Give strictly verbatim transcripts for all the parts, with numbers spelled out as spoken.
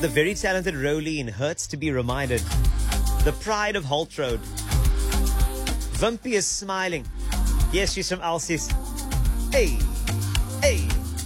The very talented Rolene hurts to be reminded. The pride of Holt Road. Wimpy is smiling. Yes, she's from Alsies. Hey, hey.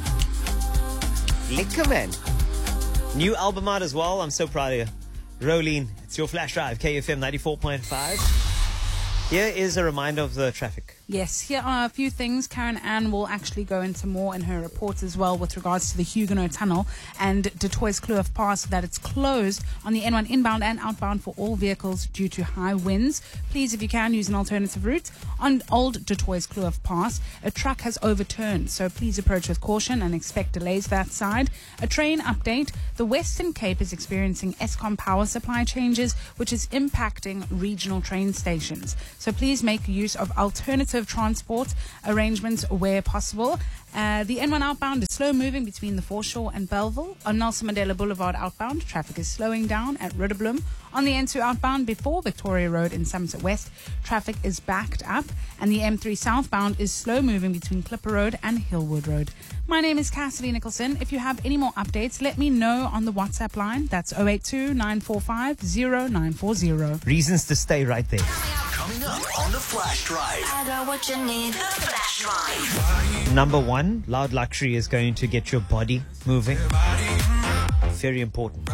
Lekker man. New album out as well. I'm so proud of you. Rolene, it's your flash drive, K F M ninety-four point five. Here is a reminder of the traffic. Yes, here are a few things. Karen Ann will actually go into more in her report as well with regards to the Huguenot Tunnel and Du Toit-Kloof Pass, that it's closed on the N one inbound and outbound for all vehicles due to high winds. Please, if you can, use an alternative route. On Old Du Toit-Kloof Pass, a truck has overturned, so please approach with caution and expect delays that side. A train update. The Western Cape is experiencing Eskom power supply changes, which is impacting regional train stations. So please make use of alternative transport arrangements where possible. Uh, the N one outbound is slow moving between the foreshore and Belleville. On Nelson Mandela Boulevard outbound, traffic is slowing down at Ridderblom. On the N two outbound before Victoria Road in Somerset West, traffic is backed up. And the M three southbound is slow moving between Clipper Road and Hillwood Road. My name is Cassidy Nicholson. If you have any more updates, let me know on the WhatsApp line. That's zero eight two, nine four five, zero nine four zero. Reasons to stay right there. Coming up on the Flash Drive. I got what you need. The Flash Drive. Number one, Loud Luxury is going to get your body moving. Very important.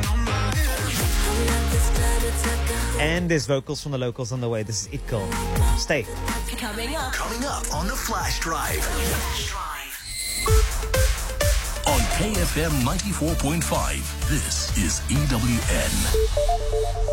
And there's vocals from the locals on the way. This is It Girl. Stay. Coming up. Coming up on the Flash Drive. Flash Drive. On K F M ninety-four point five, this is E W N.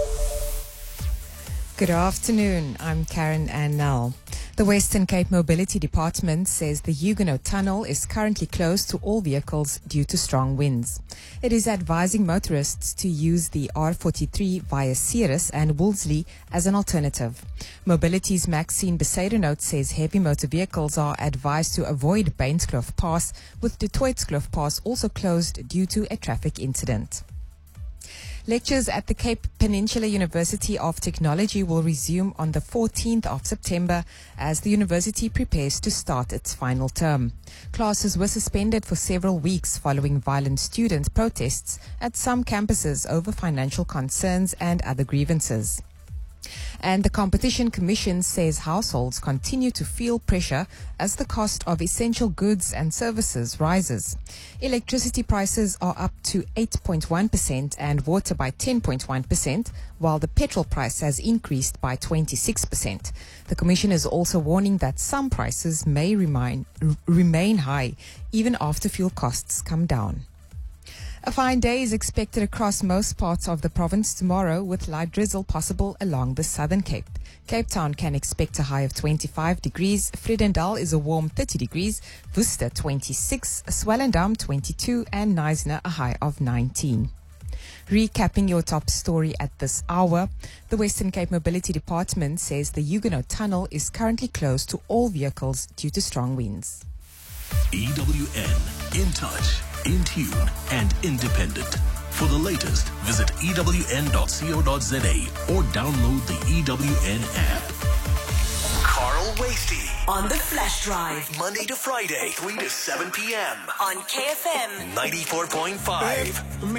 Good afternoon. I'm Karen Ann Nell. The Western Cape Mobility Department says the Huguenot Tunnel is currently closed to all vehicles due to strong winds. It is advising motorists to use the R forty-three via Ceres and Wolseley as an alternative. Mobility's Maxine Besaidenout says heavy motor vehicles are advised to avoid Bainskloof Pass, with Du Toit-Kloof Pass also closed due to a traffic incident. Lectures at the Cape Peninsula University of Technology will resume on the fourteenth of September as the university prepares to start its final term. Classes were suspended for several weeks following violent student protests at some campuses over financial concerns and other grievances. And the Competition Commission says households continue to feel pressure as the cost of essential goods and services rises. Electricity prices are up to eight point one percent and water by ten point one percent, while the petrol price has increased by twenty-six percent. The Commission is also warning that some prices may remain, r- remain high even after fuel costs come down. A fine day is expected across most parts of the province tomorrow, with light drizzle possible along the Southern Cape. Cape Town can expect a high of twenty-five degrees, Vredendal is a warm thirty degrees, Worcester twenty-six, Swellendam twenty-two and Knysna a high of nineteen. Recapping your top story at this hour, the Western Cape Mobility Department says the Huguenot Tunnel is currently closed to all vehicles due to strong winds. E W N, in touch, in tune, and independent. For the latest, visit E W N dot co dot za or download the E W N app. Carl Wasty on the Flash Drive, Monday to Friday, three to seven p.m. on K F M ninety-four point five.